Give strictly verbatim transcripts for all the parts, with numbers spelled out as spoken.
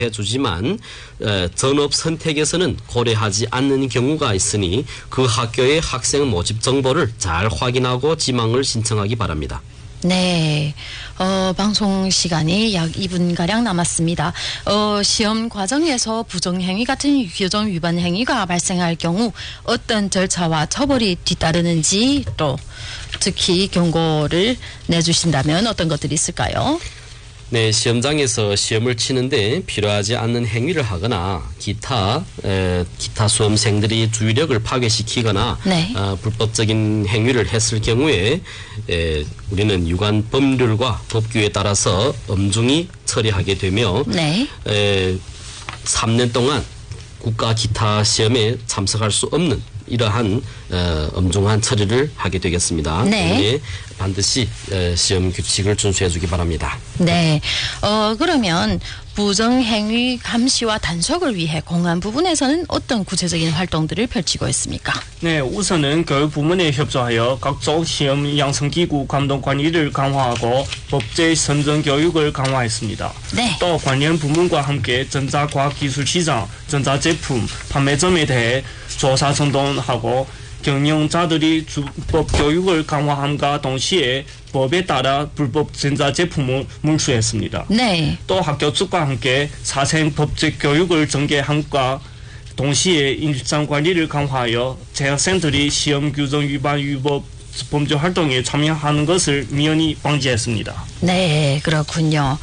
해주지만 에, 전업 선택에서는 고려하지 않는 경우가 있으니 그 학교의 학생 모집 정보를 잘 확인하고 지망을 신청하기 바랍니다. 네, 어, 방송 시간이 약 이 분가량 남았습니다. 어, 시험 과정에서 부정행위 같은 규정 위반 행위가 발생할 경우 어떤 절차와 처벌이 뒤따르는지 또 특히 경고를 내주신다면 어떤 것들이 있을까요? 네, 시험장에서 시험을 치는데 필요하지 않는 행위를 하거나 기타 에, 기타 수험생들이 주의력을 파괴시키거나 네. 어, 불법적인 행위를 했을 경우에 에, 우리는 유관 법률과 법규에 따라서 엄중히 처리하게 되며 네. 에, 삼 년 동안 국가 기타 시험에 참석할 수 없는 이러한 어, 엄중한 처리를 하게 되겠습니다. 네. 때문에 반드시 어, 시험 규칙을 준수해 주기 바랍니다. 네. 어, 그러면 부정행위 감시와 단속을 위해 공안 부분에서는 어떤 구체적인 활동들을 펼치고 있습니까? 네, 우선은 교육 부문에 협조하여 각종 시험 양성기구 감독 관리를 강화하고 법제 선정 교육을 강화했습니다. 네. 또 관련 부문과 함께 전자과학기술 시장, 전자제품 판매점에 대해 조사 선동하고 경영자들이 주법 교육을 강화함과 동시에 법에 따라 불법 전자제품을 몰수했습니다. 네. 또 학교 측과 함께 사생 법제 교육을 전개함과 동시에 인식장 관리를 강화하여 재학생들이 시험 규정 위반 위법 범죄 활동에 참여하는 것을 미연히 방지했습니다. 네, 그렇군요.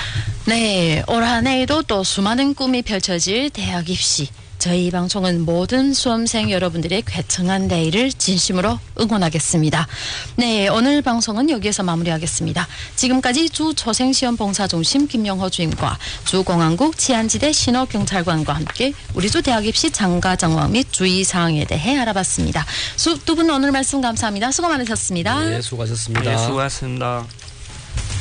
네, 올 한 해에도 또 수많은 꿈이 펼쳐질 대학 입시. 저희 방송은 모든 수험생 여러분들의 쾌청한 내일을 진심으로 응원하겠습니다. 네, 오늘 방송은 여기에서 마무리하겠습니다. 지금까지 주 초생시험봉사중심 김영호 주임과 주공안국 치안지대 신호경찰관과 함께 우리 주 대학 입시 장가 정황 및 주의사항에 대해 알아봤습니다. 두 분 오늘 말씀 감사합니다. 수고 많으셨습니다. 네, 수고하셨습니다. 네, 수고하셨습니다.